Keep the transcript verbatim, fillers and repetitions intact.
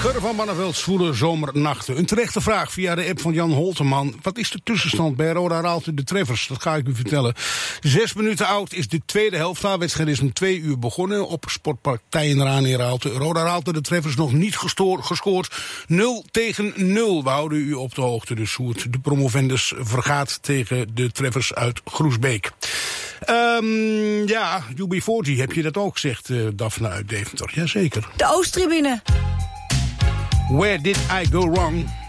Geur van Barneveld, zwoele zomernachten. Een terechte vraag via de app van Jan Holteman. Wat is de tussenstand bij Roda Raalte de Treffers? Dat ga ik u vertellen. Zes minuten oud is de tweede helft. De wedstrijd is om twee uur begonnen op Sportpark Tijnraan in Raalte. Roda Raalte de Treffers nog niet gestoord, gescoord. nul tegen nul. We houden u op de hoogte dus hoe het de promovendus vergaat tegen de Treffers uit Groesbeek. Um, ja, U B veertig, heb je dat ook, zegt uh, Daphne uit Deventer. Jazeker. De Oosttribune. Where did I go wrong?